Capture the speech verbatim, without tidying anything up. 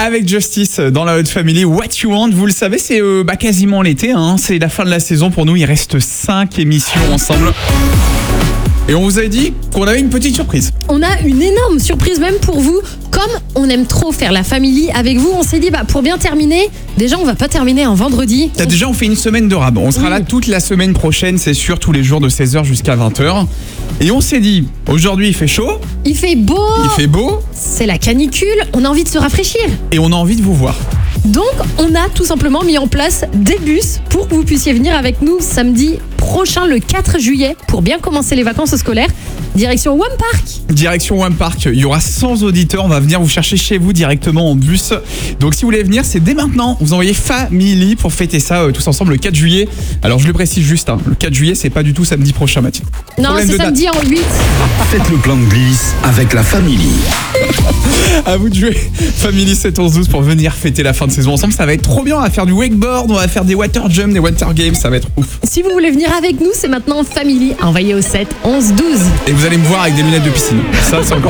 avec Justice dans la Haute Family. What You Want, vous le savez, c'est euh, bah, quasiment l'été. Hein. C'est la fin de la saison pour nous. Il reste cinq émissions ensemble. Et on vous a dit qu'on avait une petite surprise. On a une énorme surprise même pour vous. Comme on aime trop faire la famille avec vous, on s'est dit bah pour bien terminer, déjà on va pas terminer un vendredi. T'as déjà on fait une semaine de rab. On sera oui. là toute la semaine prochaine, c'est sûr, tous les jours de seize heures jusqu'à vingt heures. Et on s'est dit, aujourd'hui il fait chaud. Il fait beau. Il fait beau. C'est la canicule, on a envie de se rafraîchir. Et on a envie de vous voir. Donc on a tout simplement mis en place des bus pour que vous puissiez venir avec nous samedi prochain le quatre juillet pour bien commencer les vacances scolaires. Direction One Park. Direction One Park, il y aura cent auditeurs, on va venir vous chercher chez vous directement en bus. Donc si vous voulez venir, c'est dès maintenant. Vous envoyez Family pour fêter ça euh, tous ensemble le quatre juillet. Alors je le précise juste, hein, le quatre juillet c'est pas du tout samedi prochain, Mathilde. Non, Problème c'est de samedi en huit. Faites le plein de glisse avec la Family. À vous de jouer. Family sept onze douze pour venir fêter la fin de saison ensemble. Ça va être trop bien. On va faire du wakeboard, on va faire des water jump, des water games. Ça va être ouf. Si vous voulez venir avec nous, c'est maintenant Family. Envoyez au sept onze douze. Et vous allez me voir avec des lunettes de piscine. Ça, c'est encore